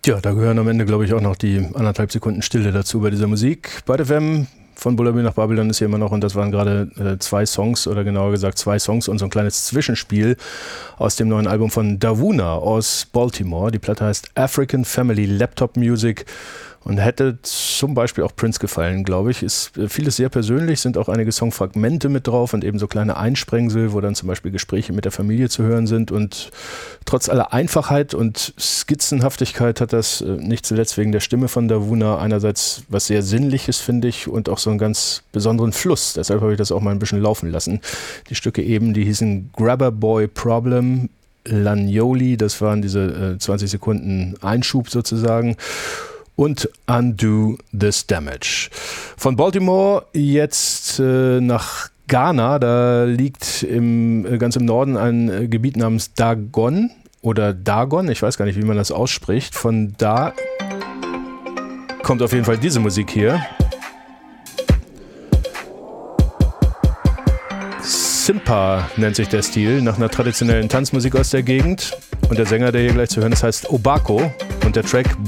Ja, da gehören am Ende, glaube ich, auch noch die 1,5 Sekunden Stille dazu bei dieser Musik. Bei FM von Bullabü nach Babylon ist hier immer noch, und das waren gerade 2 Songs, oder genauer gesagt 2 Songs und so ein kleines Zwischenspiel aus dem neuen Album von Davuna aus Baltimore. Die Platte heißt African Family Laptop Music und hätte zum Beispiel auch Prince gefallen, glaube ich. Ist vieles sehr persönlich, sind auch einige Songfragmente mit drauf und eben so kleine Einsprengsel, wo dann zum Beispiel Gespräche mit der Familie zu hören sind. Und trotz aller Einfachheit und Skizzenhaftigkeit hat das nicht zuletzt wegen der Stimme von Davuna einerseits was sehr Sinnliches, finde ich, und auch so einen ganz besonderen Fluss. Deshalb habe ich das auch mal ein bisschen laufen lassen. Die Stücke eben, die hießen Grabber Boy Problem, Lanioli, das waren diese 20 Sekunden Einschub sozusagen, und Undo This Damage. Von Baltimore jetzt nach Ghana. Da liegt ganz im Norden ein Gebiet namens Dagon oder Dagon. Ich weiß gar nicht, wie man das ausspricht. Von da kommt auf jeden Fall diese Musik hier. Simpa nennt sich der Stil, nach einer traditionellen Tanzmusik aus der Gegend. Und der Sänger, der hier gleich zu hören ist, heißt Obako. Und der Track